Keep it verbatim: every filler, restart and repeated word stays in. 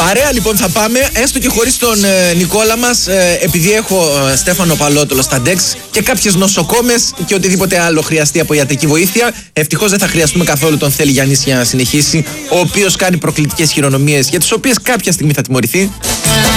Παρέα λοιπόν θα πάμε, έστω και χωρίς τον ε, Νικόλα μας, ε, επειδή έχω ε, Στέφανο Παλότολο στα ντεξ και κάποιες νοσοκόμες και οτιδήποτε άλλο χρειαστεί από ιατρική βοήθεια. Ευτυχώς δεν θα χρειαστούμε καθόλου τον Θέλει Γιάννης για να συνεχίσει, ο οποίος κάνει προκλητικές χειρονομίες για τις οποίες κάποια στιγμή θα τιμωρηθεί.